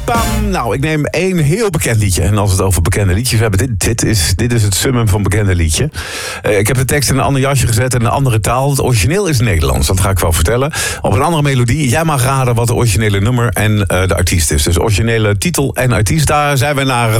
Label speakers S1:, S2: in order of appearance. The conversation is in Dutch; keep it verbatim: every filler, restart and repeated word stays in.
S1: Bam. Nou, ik neem één heel bekend liedje. En als we het over bekende liedjes hebben, dit, dit, is, dit is het summum van bekende liedje. Uh, ik heb de tekst in een ander jasje gezet in een andere taal. Het origineel is Nederlands, dat ga ik wel vertellen. Op een andere melodie. Jij mag raden wat de originele nummer en uh, de artiest is. Dus originele titel en artiest, daar zijn we naar